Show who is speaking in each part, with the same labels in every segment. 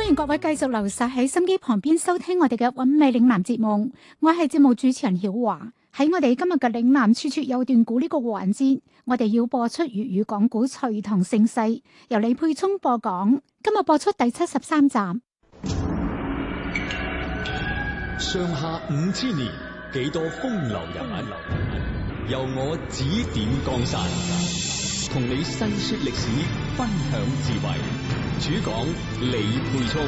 Speaker 1: 歡迎各位繼續留守喺心機旁邊收聽我哋嘅韻味嶺南節目，我係節目主持人曉華。喺我哋今日嘅嶺南處處有段古呢個環節，我哋要播出粵語講古隋唐盛世，由李佩聰播講。今日播出第73集。
Speaker 2: 上下5000年，幾多風流人物，由我指點江山，同你細說歷史，分享智慧。主講李佩聰。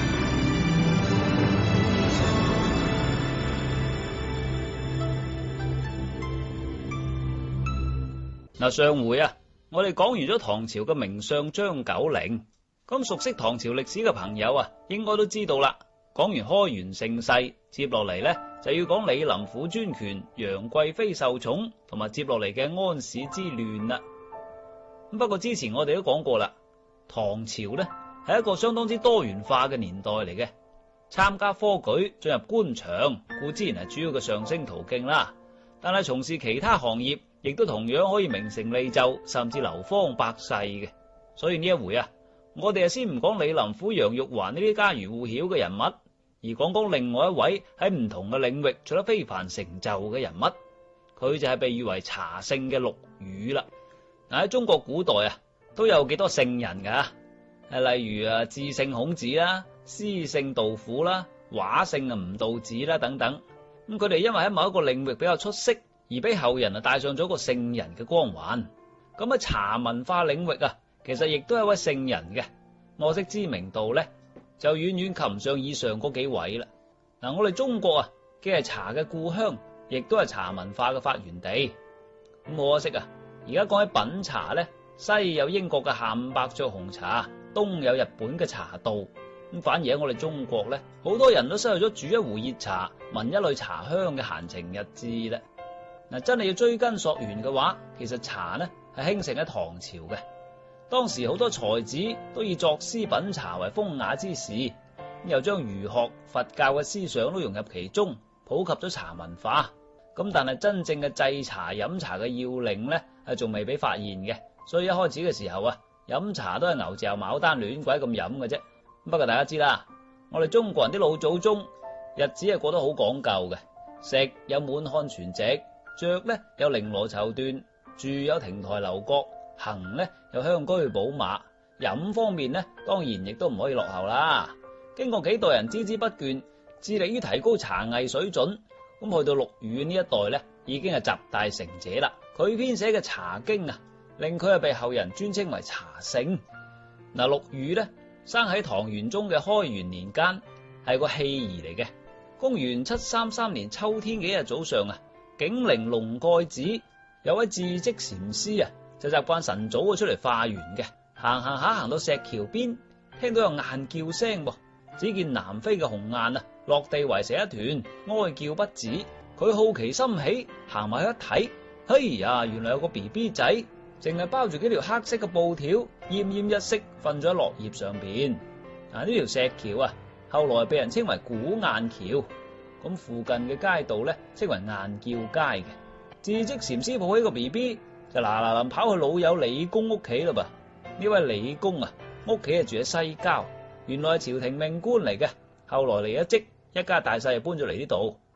Speaker 3: 嗱，上回啊，我哋講完咗唐朝嘅名相張九齡。咁熟悉唐朝歷史嘅朋友啊，應該都知道啦。講完開元盛世，接落嚟呢就要講李林甫專權、楊貴妃受寵，同埋接落嚟嘅安史之亂啦。咁不過之前我哋都講過啦，唐朝呢係一個相當之多元化嘅年代嚟嘅。參加科舉進入官場固之然係主要嘅上升途徑啦，但係從事其他行業亦都同樣可以名成利就，甚至流芳百世嘅。所以呢一回啊，我哋先唔講李林甫、楊玉環呢啲家喻戶曉嘅人物，而講講另外一位喺唔同嘅領域取得非凡成就嘅人物，佢就係被譽為茶聖嘅陸羽啦。嗱，喺中國古代啊，都有幾多聖人噶，例如智聖孔子啦、詩聖杜甫啦、畫聖吳道子啦等等。咁佢哋因為喺某一個領域比較出色，而俾後人帶上咗個聖人嘅光環。咁喺茶文化領域啊，其實亦都係一位聖人嘅，可惜知名度呢就遠遠及唔上以上嗰幾位啦。嗱，我哋中國啊，既係茶嘅故鄉，亦都係茶文化嘅發源地。咁可惜啊，而家講起品茶呢，西有英國嘅下午伯爵紅茶，東有日本嘅茶道。咁反而喺我哋中國呢，好多人都失去咗煮一壺熱茶、聞一縷茶香嘅閒情逸致啦。嗱，真係要追根溯源嘅話，其實茶呢係興盛喺唐朝嘅。當時好多才子都以作詩品茶為風雅之事，又將儒學、佛教嘅思想都融入其中，普及咗茶文化。咁但係真正嘅製茶飲茶嘅要領呢，係仲未俾發現嘅。所以一開始嘅時候啊，飲茶都係牛嚼牡丹亂鬼咁飲嘅啫。不過大家知啦，我哋中國人啲老祖宗日子係過得好講究嘅，食有滿漢全席，着呢有綾羅綢緞，住有亭台樓閣，行呢有香車寶馬，飲方面呢當然亦都唔可以落後啦。經過幾代人孜孜不倦，致力於提高茶藝水準，咁去到陸羽呢一代呢，已經係集大成者啦。佢編寫嘅《茶經》啊，令佢係被後人尊稱為茶聖。嗱，陸羽呢生喺唐玄宗嘅開元年間，係個棄兒嚟嘅。公元733年秋天幾日早上啊，景陵龍蓋寺有位智積禪師啊，就習慣晨早出嚟化緣嘅。行行下行到石橋邊，聽到有雁叫聲噃，只見南飛嘅鴻雁啊，落地圍成一團，哀叫不止。佢好奇心起，行埋去一睇，嘿呀，原來有個 BB 仔，淨係包住幾條黑色嘅布條，奄奄一息瞓咗喺落葉上邊。嗱，呢條石橋啊，後來被人稱為古雁橋。咁附近嘅街道咧，稱為雁叫街嘅。智積禪師抱起個 BB，就嗱跑去老友李公屋企啦噃。呢位李公啊，屋企係住喺西郊，原來係朝廷命官嚟嘅，後來離咗職，一家大細就搬咗嚟呢度。